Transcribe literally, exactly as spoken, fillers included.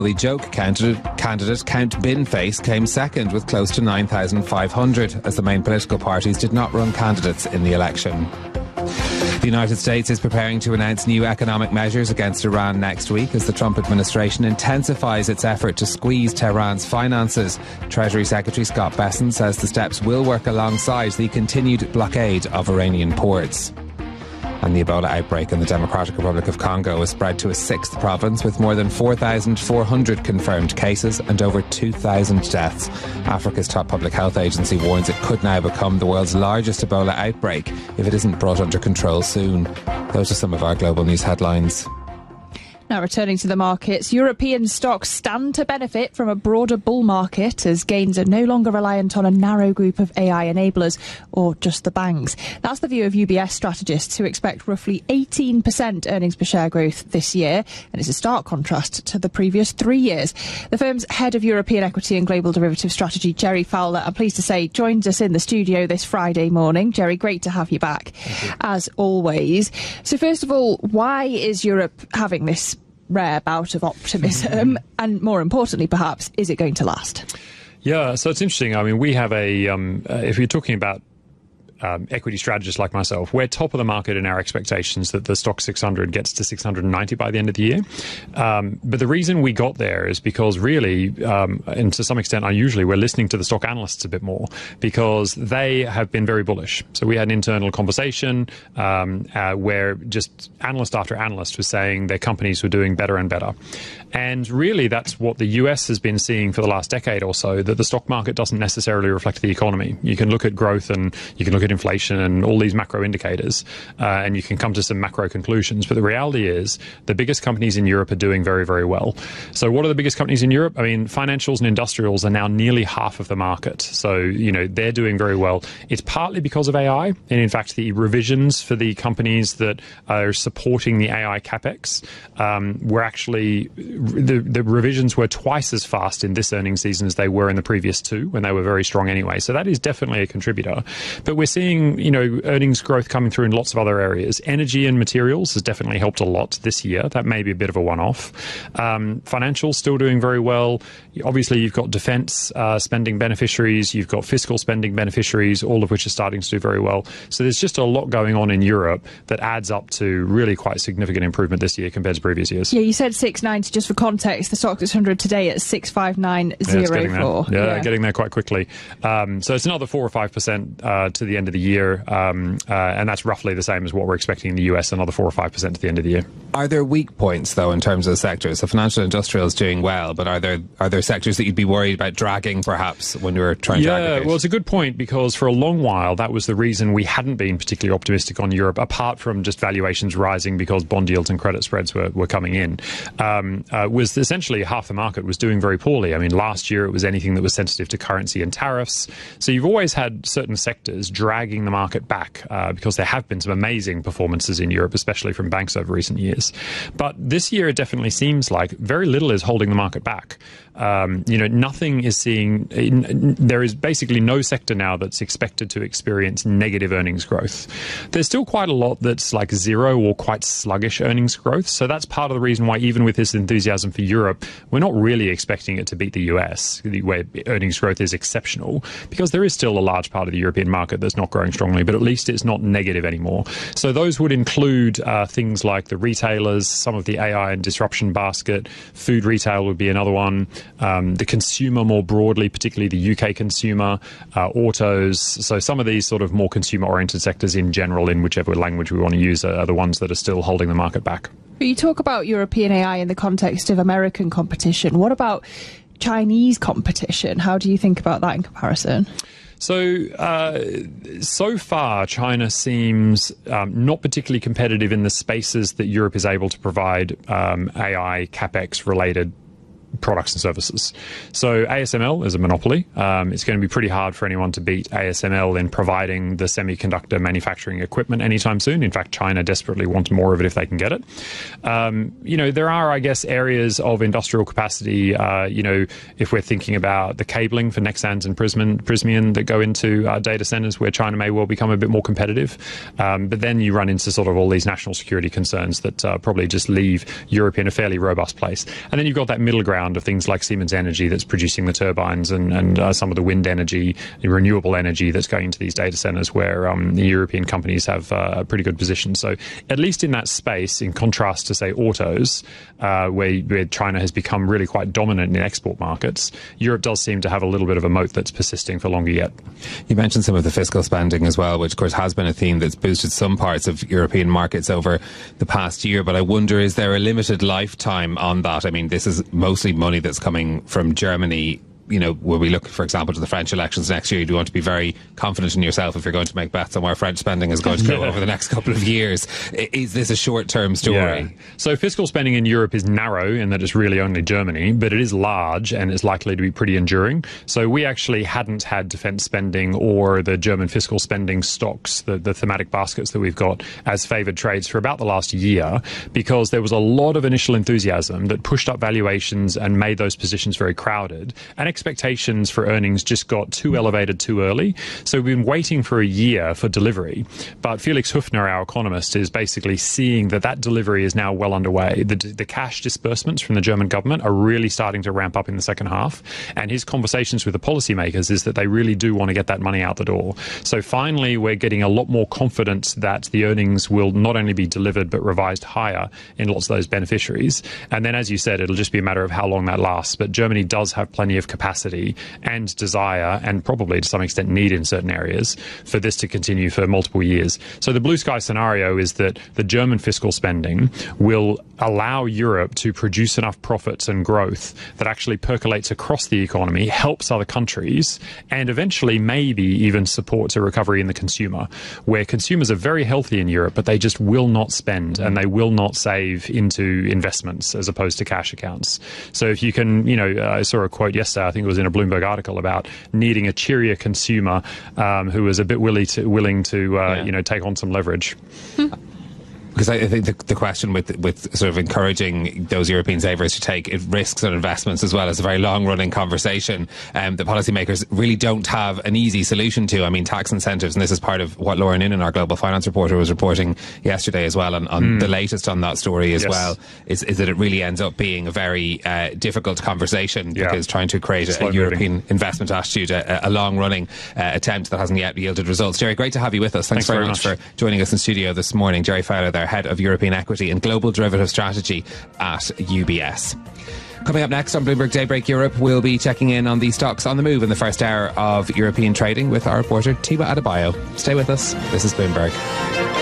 The joke candidate, candidate Count Binface came second with close to nine thousand five hundred, as the main political parties did not run candidates in the election. The United States is preparing to announce new economic measures against Iran next week as the Trump administration intensifies its effort to squeeze Tehran's finances. Treasury Secretary Scott Bessent says the steps will work alongside the continued blockade of Iranian ports. And the Ebola outbreak in the Democratic Republic of Congo has spread to a sixth province with more than four thousand four hundred confirmed cases and over two thousand deaths. Africa's top public health agency warns it could now become the world's largest Ebola outbreak if it isn't brought under control soon. Those are some of our global news headlines. Now returning to the markets, European stocks stand to benefit from a broader bull market as gains are no longer reliant on a narrow group of A I enablers or just the banks. That's the view of U B S strategists, who expect roughly eighteen percent earnings per share growth this year, and it's a stark contrast to the previous three years. The firm's head of European equity and global derivative strategy, Jerry Fowler, I'm pleased to say, joins us in the studio this Friday morning. Jerry, great to have you back, you. as always. So first of all, why is Europe having this rare bout of optimism, and more importantly perhaps, is it going to last? Yeah, so it's interesting. I mean, we have a um, uh, if you're talking about Um, equity strategists like myself, we're top of the market in our expectations that the stock six hundred gets to six hundred ninety by the end of the year. Um, but the reason we got there is because really, um, and to some extent unusually, we're listening to the stock analysts a bit more because they have been very bullish. So we had an internal conversation um, uh, where just analyst after analyst was saying their companies were doing better and better. And really, that's what the U S has been seeing for the last decade or so, that the stock market doesn't necessarily reflect the economy. You can look at growth and you can look at inflation and all these macro indicators, uh, and you can come to some macro conclusions. But the reality is the biggest companies in Europe are doing very, very well. So what are the biggest companies in Europe? I mean, financials and industrials are now nearly half of the market. So, you know, they're doing very well. It's partly because of A I. And in fact, the revisions for the companies that are supporting the A I capex um, were actually... The, the revisions were twice as fast in this earnings season as they were in the previous two, when they were very strong anyway. So that is definitely a contributor. But we're seeing, you know, earnings growth coming through in lots of other areas. Energy and materials has definitely helped a lot this year. That may be a bit of a one-off. Um, financials still doing very well. Obviously, you've got defence uh, spending beneficiaries. You've got fiscal spending beneficiaries, all of which are starting to do very well. So there's just a lot going on in Europe that adds up to really quite significant improvement this year compared to previous years. Yeah, you said six ninety. Just for context, the stock six hundred today at six five nine zero four. Yeah, getting there. Yeah, yeah. getting there quite quickly. Um, so it's another four or five percent uh, to the end of the year, um, uh, and that's roughly the same as what we're expecting in the U S. Another four or five percent to the end of the year. Are there weak points though in terms of sectors? So financial and industrial is doing well, but are there are there sectors that you'd be worried about dragging perhaps when you were trying yeah, to aggregate? Yeah, well, it's a good point because for a long while that was the reason we hadn't been particularly optimistic on Europe, apart from just valuations rising because bond yields and credit spreads were, were coming in. Um, uh, was essentially half the market was doing very poorly. I mean, last year it was anything that was sensitive to currency and tariffs. So you've always had certain sectors dragging the market back uh, because there have been some amazing performances in Europe, especially from banks over recent years. But this year it definitely seems like very little is holding the market back. Um, you know, nothing is seeing, there is basically no sector now that's expected to experience negative earnings growth. There's still quite a lot that's like zero or quite sluggish earnings growth. So that's part of the reason why, even with this enthusiasm for Europe, we're not really expecting it to beat the U S, where earnings growth is exceptional, because there is still a large part of the European market that's not growing strongly, but at least it's not negative anymore. So those would include uh, things like the retailers, some of the A I and disruption basket, food retail would be another one. Um, the consumer more broadly, particularly the U K consumer, uh, autos. So some of these sort of more consumer-oriented sectors in general, in whichever language we want to use, are, are the ones that are still holding the market back. But you talk about European A I in the context of American competition. What about Chinese competition? How do you think about that in comparison? So, uh, so far, China seems um, not particularly competitive in the spaces that Europe is able to provide um, A I CapEx-related products and services. So A S M L is a monopoly. Um, it's going to be pretty hard for anyone to beat A S M L in providing the semiconductor manufacturing equipment anytime soon. In fact, China desperately wants more of it if they can get it. Um, you know, there are, I guess, areas of industrial capacity, uh, you know, if we're thinking about the cabling for Nexans and Prismian, Prismian that go into uh, data centers where China may well become a bit more competitive. Um, but then you run into sort of all these national security concerns that uh, probably just leave Europe in a fairly robust place. And then you've got that middle ground background of things like Siemens Energy that's producing the turbines and, and uh, some of the wind energy, the renewable energy that's going into these data centers where um, the European companies have uh, a pretty good position. So at least in that space, in contrast to, say, autos, uh, where, where China has become really quite dominant in export markets, Europe does seem to have a little bit of a moat that's persisting for longer yet. You mentioned some of the fiscal spending as well, which of course has been a theme that's boosted some parts of European markets over the past year. But I wonder, is there a limited lifetime on that? I mean, this is mostly money that's coming from Germany. You know, when we look, for example, to the French elections next year, you do want to be very confident in yourself if you're going to make bets on where French spending is going to go over the next couple of years. Is this a short-term story? Yeah. So fiscal spending in Europe is narrow in that it's really only Germany, but it is large and it's likely to be pretty enduring. So we actually hadn't had defence spending or the German fiscal spending stocks, the, the thematic baskets that we've got, as favoured trades for about the last year, because there was a lot of initial enthusiasm that pushed up valuations and made those positions very crowded. And expectations for earnings just got too elevated too early. So we've been waiting for a year for delivery. But Felix Höfner, our economist, is basically seeing that that delivery is now well underway. The, the cash disbursements from the German government are really starting to ramp up in the second half. And his conversations with the policymakers is that they really do want to get that money out the door. So finally, we're getting a lot more confidence that the earnings will not only be delivered but revised higher in lots of those beneficiaries. And then, as you said, it'll just be a matter of how long that lasts. But Germany does have plenty of capacity capacity and desire, and probably to some extent need in certain areas, for this to continue for multiple years. So the blue sky scenario is that the German fiscal spending will allow Europe to produce enough profits and growth that actually percolates across the economy, helps other countries, and eventually maybe even supports a recovery in the consumer, where consumers are very healthy in Europe, but they just will not spend and they will not save into investments as opposed to cash accounts. So if you can, you know, I saw a quote yesterday, I think it was in a Bloomberg article, about needing a cheerier consumer um, who is a bit willing to, willing to uh, yeah. you know, take on some leverage. Because I think the, the question with with sort of encouraging those European savers to take risks and investments as well is a very long-running conversation um, that policymakers really don't have an easy solution to. I mean, tax incentives, and this is part of what Lauren Innan, our global finance reporter, was reporting yesterday as well, on, on mm. the latest on that story as yes. well, is, is that it really ends up being a very uh, difficult conversation yeah. because trying to create a, a European investment attitude, a, a long-running uh, attempt that hasn't yet yielded results. Jerry, great to have you with us. Thanks, Thanks very, very much, much for joining us in studio this morning. Jerry Fowler there, Head of European Equity and Global Derivative Strategy at U B S. Coming up next on Bloomberg Daybreak Europe, we'll be checking in on the stocks on the move in the first hour of European trading with our reporter Tiwa Adebayo. Stay with us. This is Bloomberg.